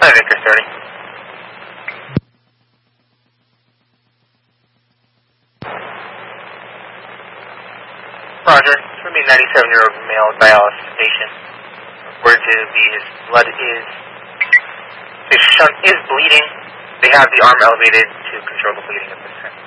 Victor 30. Roger. It's going to be a 97-year-old male dialysis patient. Reported to be his shunt is bleeding. They have the arm elevated to control the bleeding at this time.